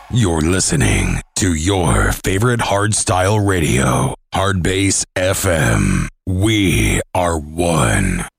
You're listening to your favorite hardstyle radio, Hardbass FM. We are one.